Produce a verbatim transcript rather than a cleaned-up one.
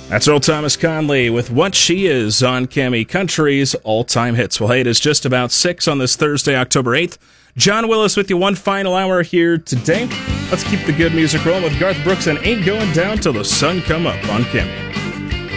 That's Earl Thomas Conley with What She Is on Cammy Country's all-time hits. Well, hey, it is just about six on this Thursday, October eighth. John Willis with you one final hour here today. Let's keep the good music rolling with Garth Brooks and Ain't Going Down Till the Sun Come Up on Cammy.